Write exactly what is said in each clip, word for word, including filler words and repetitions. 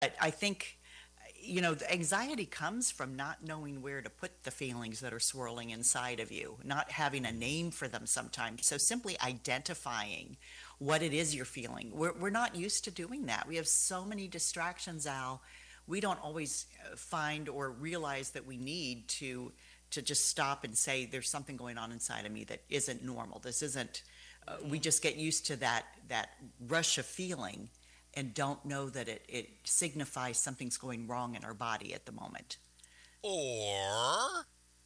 I think, you know, the anxiety comes from not knowing where to put the feelings that are swirling inside of you, not having a name for them sometimes. So simply identifying what it is you're feeling. We're, we're not used to doing that. We have so many distractions, Al. We don't always uh, find or realize that we need to to just stop and say there's something going on inside of me that isn't normal. This isn't. Uh, we just get used to that that rush of feeling and don't know that it, it signifies something's going wrong in our body at the moment. Or,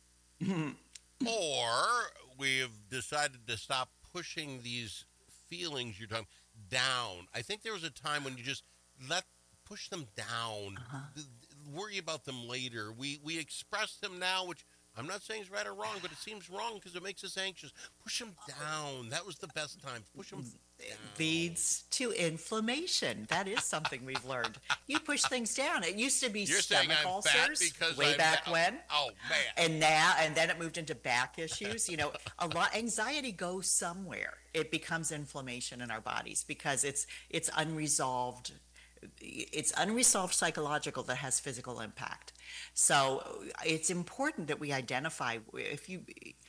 or we've decided to stop pushing these feelings you're talking down. I think there was a time when you just let push them down, uh-huh. th- worry about them later. We we express them now, which I'm not saying is right or wrong, but it seems wrong because it makes us anxious. Push them down. That was the best time. Push them down. It leads to inflammation. That is something we've learned. You push things down. It used to be You're stomach saying I'm ulcers fat because way I'm back fat. when. Oh man! And now, and then it moved into back issues. You know, a lot anxiety goes somewhere. It becomes inflammation in our bodies because it's it's unresolved. It's unresolved psychological that has physical impact. So it's important that we identify if you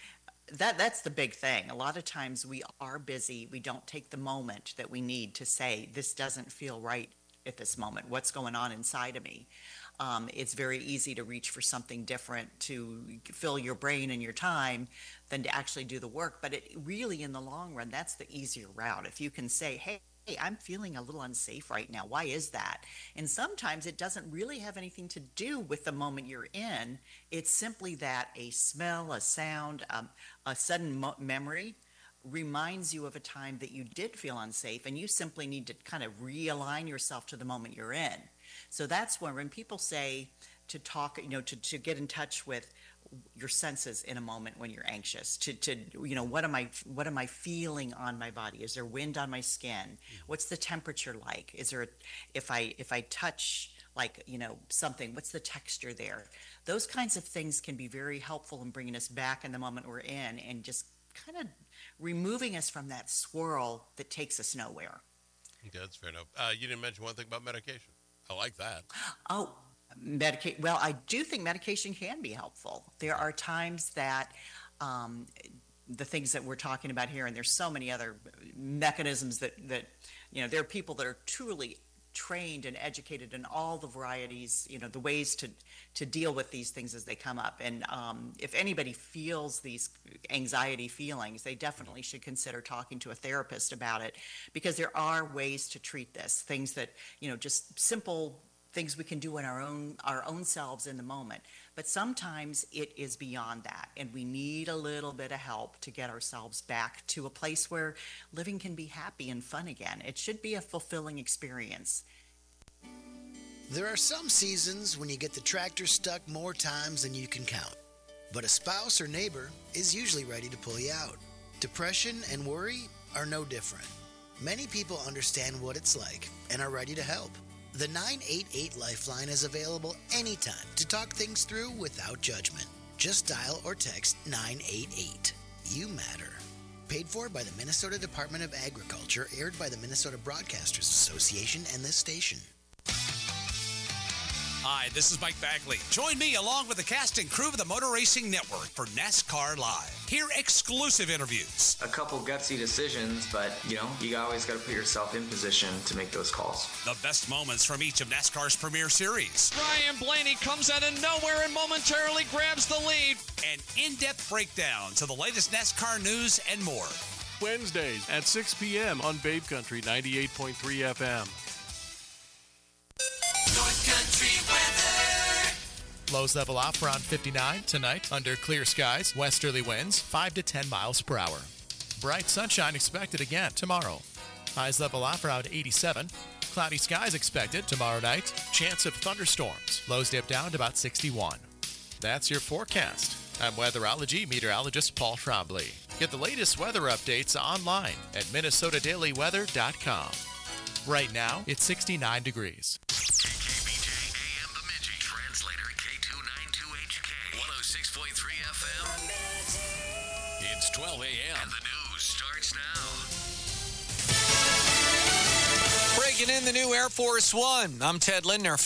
that that's the big thing. A lot of times we are busy. We don't take the moment that we need to say this doesn't feel right at this moment. What's going on inside of me? Um, it's very easy to reach for something different to fill your brain and your time than to actually do the work. But it really, in the long run, that's the easier route. If you can say, hey, Hey, I'm feeling a little unsafe right now. Why is that? And sometimes it doesn't really have anything to do with the moment you're in. It's simply that a smell, a sound, um, a sudden mo- memory reminds you of a time that you did feel unsafe, and you simply need to kind of realign yourself to the moment you're in. So that's when, when people say to talk, you know, to, to get in touch with your senses in a moment when you're anxious, to, to you know, what am I what am I feeling on my body? Is there wind on my skin? What's the temperature like? Is there, if I if I touch like, you know, something, what's the texture there? Those kinds of things can be very helpful in bringing us back in the moment we're in and just kind of removing us from that swirl that takes us nowhere. Okay, that's fair enough. Uh, you didn't mention one thing about medication. I like that. Oh, Medica- well, I do think medication can be helpful. There are times that um, the things that we're talking about here, and there's so many other mechanisms that, that, you know, there are people that are truly trained and educated in all the varieties, you know, the ways to, to deal with these things as they come up. And um, if anybody feels these anxiety feelings, they definitely should consider talking to a therapist about it, because there are ways to treat this, things that, you know, just simple things we can do in our own our own selves in the moment. But sometimes it is beyond that, and we need a little bit of help to get ourselves back to a place where living can be happy and fun again. It should be a fulfilling experience. There are some seasons when you get the tractor stuck more times than you can count, but a spouse or neighbor is usually ready to pull you out. Depression and worry are no different. Many people understand what it's like and are ready to help. The nine eight eight Lifeline is available anytime to talk things through without judgment. Just dial or text nine eight eight. You matter. Paid for by the Minnesota Department of Agriculture, aired by the Minnesota Broadcasters Association and this station. Hi, this is Mike Bagley. Join me along with the cast and crew of the Motor Racing Network for NASCAR Live. Hear exclusive interviews. A couple gutsy decisions, but, you know, you always got to put yourself in position to make those calls. The best moments from each of NASCAR's premier series. Ryan Blaney comes out of nowhere and momentarily grabs the lead. And in-depth breakdowns of the latest NASCAR news and more. Wednesdays at six p.m. on Babe Country ninety-eight point three F M. North Country weather. Lows level off around fifty-nine tonight under clear skies. Westerly winds five to ten miles per hour. Bright sunshine expected again tomorrow. Highs level off around eighty-seven. Cloudy skies expected tomorrow night. Chance of thunderstorms. Lows dip down to about sixty-one. That's your forecast. I'm weatherology meteorologist Paul Trombley. Get the latest weather updates online at minnesota daily weather dot com. Right now, it's sixty-nine degrees. K K B J A M Bemidji. Translator K two ninety-two H K. one oh six point three F M. It's twelve a.m. and the news starts now. Break taking in the new Air Force One. I'm Ted Lindner.